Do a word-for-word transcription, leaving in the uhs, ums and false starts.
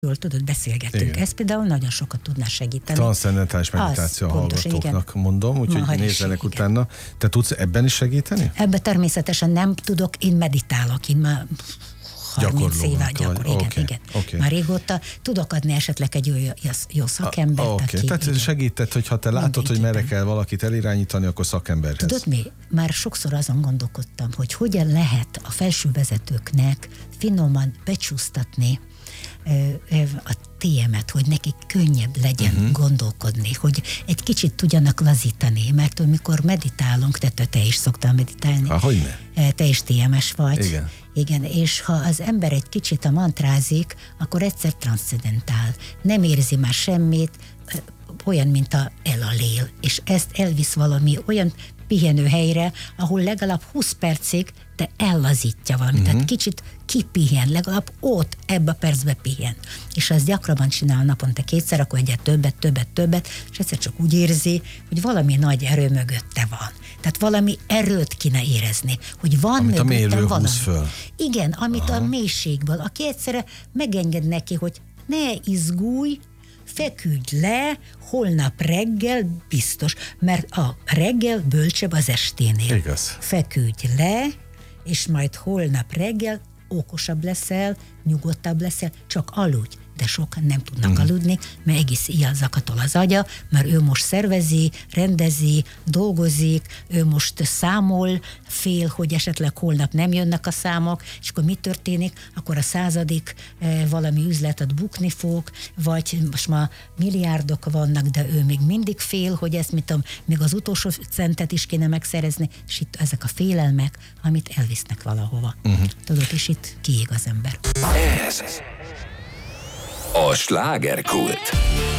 jól tudod, beszélgettünk. Igen. Ez például nagyon sokat tudná segíteni. Transzcendentális meditáció a hallgatóknak igen. mondom, úgyhogy nézzenek utána. Te tudsz ebben is segíteni? Ebben természetesen nem tudok, én meditálok, én már harminc éve gyakor, igen, okay. igen. Okay. Már régóta tudok adni esetleg egy jó, jó szakembert, a, okay. aki... Tehát igen. segített, hogy ha te látod, hogy merre kell valakit elirányítani, akkor szakemberhez. Tudod mi? Már sokszor azon gondolkodtam, hogy hogyan lehet a felsővezetőknek finoman becsúsztatni a témet, hogy nekik könnyebb legyen uh-huh. gondolkodni, hogy egy kicsit tudjanak lazítani, mert amikor meditálunk, te, te is szoktál meditálni. Há, hogyne? Te is té em es vagy. Igen. Igen, és ha az ember egy kicsit a mantrázik, akkor egyszer transzcendentál. Nem érzi már semmit, olyan, mint a elalél, és ezt elvisz valami olyan pihenő helyre, ahol legalább húsz percig de ellazítja valamit, uh-huh. tehát kicsit kipihen, legalább ott, ebbe a percbe pihen. És azt gyakrabban csinál naponta kétszer, akkor egyet többet, többet, többet, és egyszer csak úgy érzi, hogy valami nagy erő mögötte van. Tehát valami erőt kéne érezni, hogy van amit mögöttem a valami. Föl. Igen, amit Aha. a mélységből, aki egyszerre megenged neki, hogy ne izgulj, feküdj le, holnap reggel biztos, mert a reggel bölcsebb az esténél. Igaz. Feküdj le, és majd holnap reggel okosabb leszel, nyugodtabb leszel, csak aludj. De sokan nem tudnak uh-huh. aludni, mert egész ilyen zakatol az agya, mert ő most szervezi, rendezi, dolgozik, ő most számol, fél, hogy esetleg holnap nem jönnek a számok, és akkor mi történik? Akkor a századik eh, valami üzletet bukni fog, vagy most már milliárdok vannak, de ő még mindig fél, hogy ezt, mit tudom, még az utolsó centet is kéne megszerezni, és itt ezek a félelmek, amit elvisznek valahova. Uh-huh. Tudod, és itt kiég az ember. Ez a slágerkult.